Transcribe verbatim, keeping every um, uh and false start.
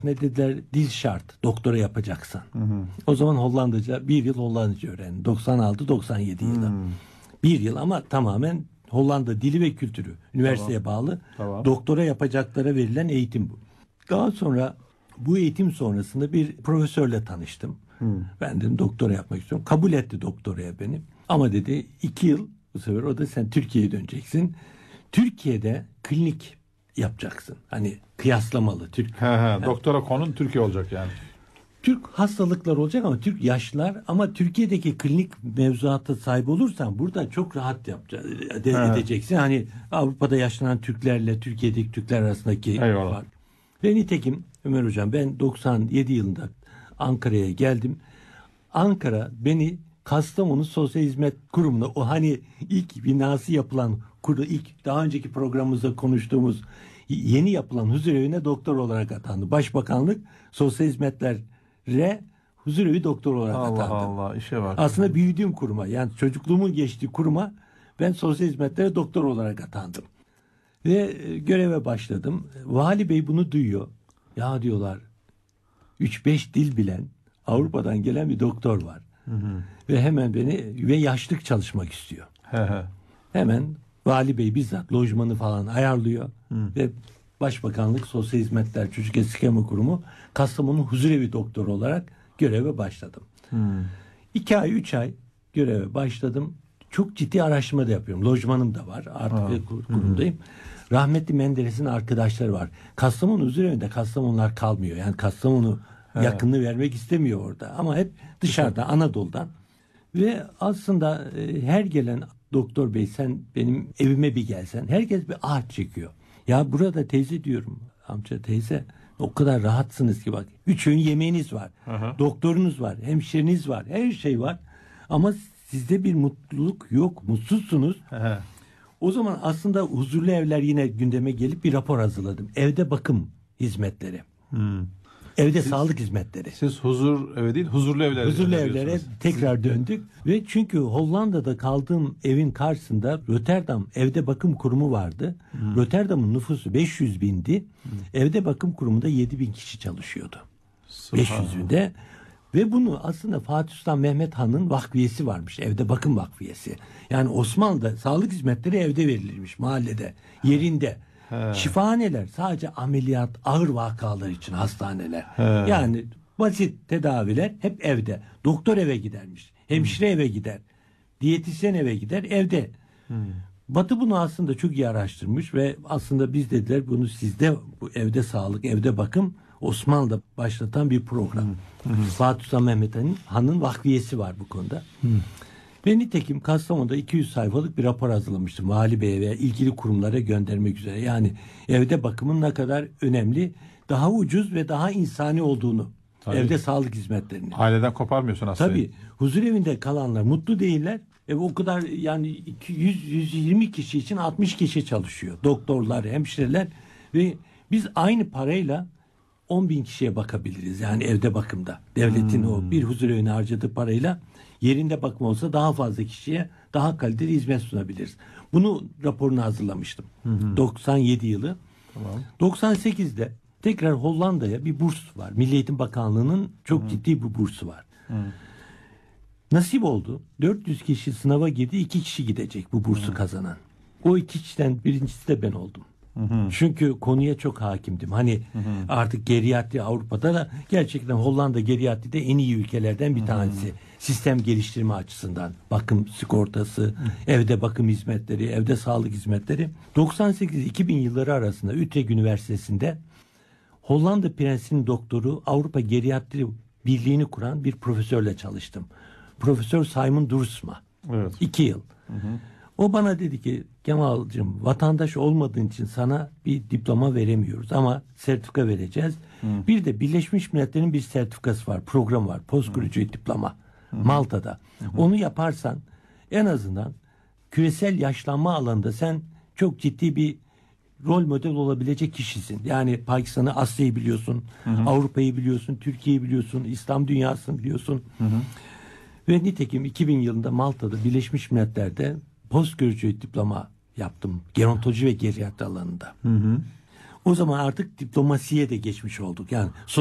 Ne dediler? Dil şart. Doktora yapacaksan. Hı hı. O zaman Hollandaca, bir yıl Hollandaca öğrendim. doksan altı doksan yedi yılı. Hmm. Bir yıl ama tamamen Hollanda dili ve kültürü. Üniversiteye tamam. bağlı. Tamam. Doktora yapacaklara verilen eğitim bu. Daha sonra bu eğitim sonrasında bir profesörle tanıştım. Hmm. Ben dedim doktora yapmak istiyorum. Kabul etti doktoraya beni. Ama dedi iki yıl bu sefer o da sen Türkiye'ye döneceksin. Türkiye'de klinik yapacaksın. Hani kıyaslamalı. Türk. He he, yani, doktora konun Türkiye olacak yani. Türk hastalıklar olacak ama Türk yaşlar ama Türkiye'deki klinik mevzuata sahip olursan burada çok rahat yapacaksın, edeceksin. Hani Avrupa'da yaşlanan Türklerle Türkiye'deki Türkler arasındaki Eyvallah. fark. Ve nitekim Ömer Hocam ben doksan yedi yılında Ankara'ya geldim. Ankara beni Kastamonu Sosyal Hizmet Kurumu'na o hani ilk binası yapılan kurdu ilk daha önceki programımızda konuştuğumuz yeni yapılan huzurevine doktor olarak atandı. Başbakanlık Sosyal Hizmetler'e huzurevi doktor olarak Allah atandı. Allah Allah işe bak. Aslında büyüdüğüm kuruma yani çocukluğumun geçtiği kuruma ben Sosyal Hizmetlere doktor olarak atandım. Ve göreve başladım. Vali Bey bunu duyuyor. Ya diyorlar üç beş dil bilen Avrupa'dan gelen bir doktor var. Hı hı. Ve hemen beni ve yaşlık çalışmak istiyor. He he. Hemen Vali Bey bizzat lojmanı falan ayarlıyor. Hı. Ve Başbakanlık Sosyal Hizmetler Çocuk Esirgeme Kurumu Kastamonu Huzurevi doktoru olarak göreve başladım. Hı. İki ay, üç ay göreve başladım. Çok ciddi araştırma da yapıyorum. Lojmanım da var. Artık ha. kurumdayım. Hı. Rahmetli Menderes'in arkadaşları var. Kastamonu Huzurevi'nde Kastamonular kalmıyor. Yani Kastamonu He. yakınlığı vermek istemiyor orada. Ama hep dışarıda, Anadolu'dan. Ve aslında e, her gelen doktor bey sen benim evime bir gelsen. Herkes bir ah çekiyor. Ya burada teyze diyorum. Amca teyze o kadar rahatsınız ki bak. Üç öğün yemeğiniz var. Aha. Doktorunuz var. Hemşireniz var. Her şey var. Ama sizde bir mutluluk yok. Mutsuzsunuz. Aha. O zaman aslında huzurlu evler yine gündeme gelip bir rapor hazırladım. Evde bakım hizmetleri. Hmm. Evde siz, sağlık hizmetleri. Siz huzur evi değil, huzurlu evlere. Huzurlu evlere tekrar döndük. Ve çünkü Hollanda'da kaldığım evin karşısında Rotterdam Evde Bakım Kurumu vardı. Hmm. Rotterdam'ın nüfusu beş yüz bindi. Hmm. Evde Bakım Kurumu'nda yedi bin kişi çalışıyordu. beş yüzünde. Ve bunu aslında Fatih Sultan Mehmet Han'ın vakfiyesi varmış. Evde Bakım Vakfiyesi. Yani Osmanlı'da sağlık hizmetleri evde verilirmiş mahallede, yerinde. He. Şifahaneler sadece ameliyat, ağır vakalar için hastaneler. He. Yani basit tedaviler hep evde. Doktor eve gidermiş. Hemşire hmm. eve gider. Diyetisyen eve gider. Evde. Hmm. Batı bunu aslında çok iyi araştırmış ve aslında biz dediler bunu sizde bu evde sağlık, evde bakım Osmanlı'da başlatan bir program. Hmm. Hmm. Fatih Sultan Mehmet Han'ın, Han'ın vakfiyesi var bu konuda. Hmm. Ve nitekim Kastamonu'da iki yüz sayfalık bir rapor hazırlamıştım. Vali Bey'e ve ilgili kurumlara göndermek üzere. Yani evde bakımın ne kadar önemli, daha ucuz ve daha insani olduğunu. Tabii. Evde sağlık hizmetlerini. Aileden koparmıyorsun aslında. Tabii. Huzur evinde kalanlar mutlu değiller. E o kadar yani yüz yüz yirmi kişi için altmış kişi çalışıyor. Doktorlar, hemşireler ve biz aynı parayla on bin kişiye bakabiliriz. Yani evde bakımda. Devletin hmm. o bir huzur evine harcadığı parayla yerinde bakım olsa daha fazla kişiye daha kaliteli hizmet sunabiliriz. Bunu raporunu hazırlamıştım. Hmm. doksan yedi yılı. Tamam. doksan sekizde tekrar Hollanda'ya bir burs var. Milli Eğitim Bakanlığı'nın çok hmm. ciddi bir bursu var. Hmm. Nasip oldu. dört yüz kişi sınava girdi. iki kişi gidecek bu bursu hmm. kazanan. O iki kişiden birincisi de ben oldum. Hı hı. Çünkü konuya çok hakimdim. Hani hı hı. artık geriatri Avrupa'da da gerçekten Hollanda geriatride en iyi ülkelerden bir tanesi. Hı hı. Sistem geliştirme açısından. Bakım sigortası, hı. evde bakım hizmetleri, evde sağlık hizmetleri. doksan sekiz iki bin yılları arasında Utrecht Üniversitesi'nde Hollanda prensinin doktoru Avrupa Geriatri Birliği'ni kuran bir profesörle çalıştım. Profesör Simon Duursma. Evet. İki yıl. Hı hı. O bana dedi ki Kemal'cığım vatandaş olmadığın için sana bir diploma veremiyoruz ama sertifika vereceğiz. Hı. Bir de Birleşmiş Milletler'in bir sertifikası var, program var. Postgraduate diploma. Hı. Malta'da. Hı. Onu yaparsan en azından küresel yaşlanma alanında sen çok ciddi bir rol model olabilecek kişisin. Yani Pakistan'ı, Asya'yı biliyorsun, hı hı. Avrupa'yı biliyorsun, Türkiye'yi biliyorsun, İslam dünyasını biliyorsun. Hı hı. Ve nitekim iki bin yılında Malta'da Birleşmiş Milletler'de postgraduate diploma yaptım. Gerontoloji ve geriatri alanında. Hı hı. O zaman artık diplomasiye de geçmiş olduk. Yani